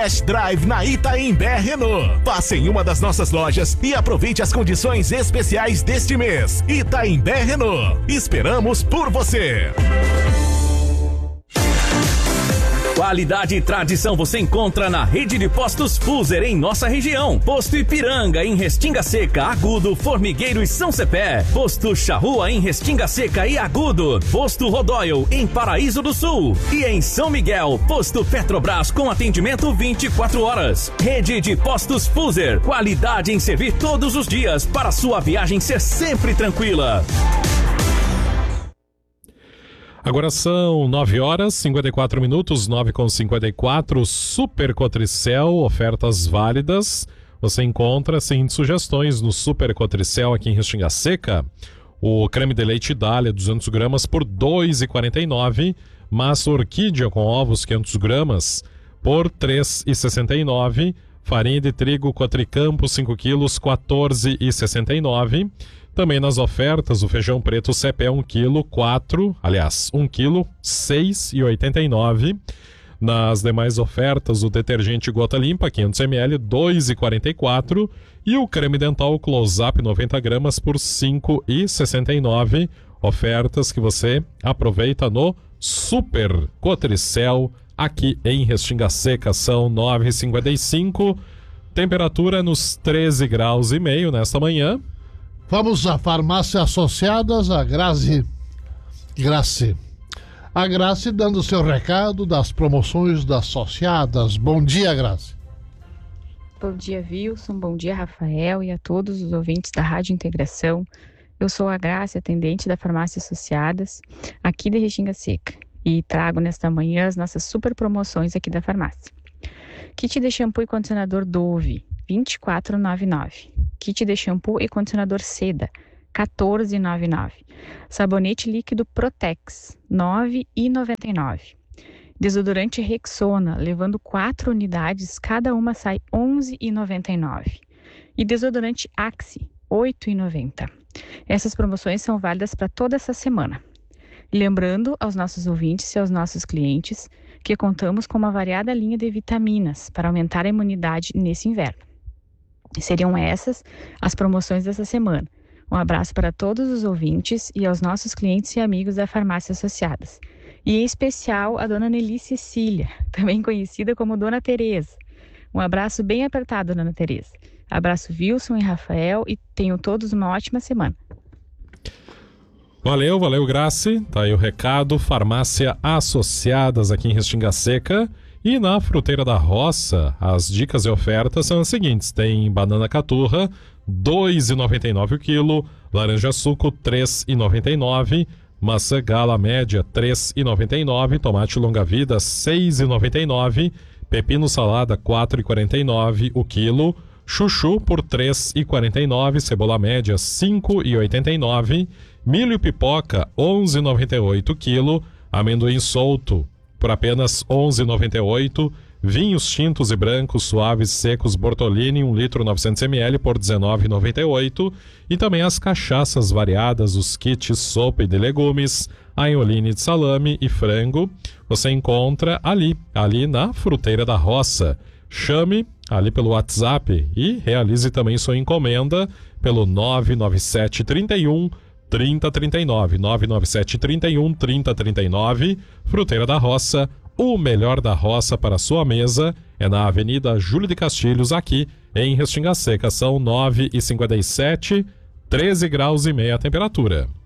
Test Drive na Itaimbé Renault. Passe em uma das nossas lojas e aproveite as condições especiais deste mês. Itaimbé Renault. Esperamos por você. Qualidade e tradição você encontra na rede de postos Fuser em nossa região. Posto Ipiranga em Restinga Seca, Agudo, Formigueiro e São Cepé. Posto Charrua em Restinga Seca e Agudo. Posto Rodóio em Paraíso do Sul. E em São Miguel, Posto Petrobras com atendimento 24 horas. Rede de postos Fuser. Qualidade em servir todos os dias para sua viagem ser sempre tranquila. Agora são 9h54, 9h54, Super Cotricel, ofertas válidas. Você encontra seguintes sugestões no Super Cotricel aqui em Restinga Seca. O creme de leite Dália, 200 gramas por R$ 2,49. Massa orquídea com ovos, 500 gramas por R$ 3,69. Farinha de trigo Cotricampo, 5 quilos, R$ 14,69. Também nas ofertas, o feijão preto CPE 1 quilo, 1 quilo, 6,89. Nas demais ofertas, o detergente Gota Limpa, 500 ml, 2,44. E o creme dental Close-Up, 90 gramas, por 5,69. Ofertas que você aproveita no Super Cotricel, aqui em Restinga Seca. São 9h55, temperatura nos 13 graus e meio nesta manhã. Vamos à farmácia Associadas, a Grazi. A Grazi dando seu recado das promoções das Associadas. Bom dia, Grazi. Bom dia, Wilson. Bom dia, Rafael, e a todos os ouvintes da Rádio Integração. Eu sou a Grazi, atendente da farmácia Associadas, aqui de Restinga Seca, e trago nesta manhã as nossas super promoções aqui da farmácia. Kit de shampoo e condicionador Dove, R$ 24,99. Kit de shampoo e condicionador Seda, R$ 14,99. Sabonete líquido Protex, R$ 9,99. Desodorante Rexona, levando 4 unidades, cada uma sai R$ 11,99. E desodorante Axe, R$ 8,90. Essas promoções são válidas para toda essa semana. Lembrando aos nossos ouvintes e aos nossos clientes que contamos com uma variada linha de vitaminas para aumentar a imunidade nesse inverno. Seriam essas as promoções dessa semana. Um abraço para todos os ouvintes e aos nossos clientes e amigos da Farmácia Associadas. E em especial a dona Nelly Cecília, também conhecida como Dona Tereza. Um abraço bem apertado, Dona Tereza. Abraço Wilson e Rafael e tenham todos uma ótima semana. Valeu, Graci. Tá aí o recado. Farmácia Associadas aqui em Restinga Seca. E na Fruteira da Roça, as dicas e ofertas são as seguintes. Tem banana caturra, R$ 2,99 o quilo. Laranja suco, R$ 3,99. Maçã gala média, R$ 3,99. Tomate longa-vida, R$ 6,99. Pepino salada, R$ 4,49 o quilo. Chuchu por R$ 3,49. Cebola média, R$ 5,89. Milho pipoca, R$ 11,98 o quilo. Amendoim solto, por apenas R$ 11,98. Vinhos tintos e brancos suaves secos Bortolini, 1 litro 900 ml por R$ 19,98. E também as cachaças variadas, os kits sopa e de legumes, aioline de salame e frango. Você encontra ali na Fruteira da Roça. Chame ali pelo WhatsApp e realize também sua encomenda pelo 997 31 3039, 997 31 3039. Fruteira da Roça, o melhor da roça para sua mesa é na Avenida Júlio de Castilhos, aqui em Restinga Seca. São 9h57, 13 graus e meia a temperatura.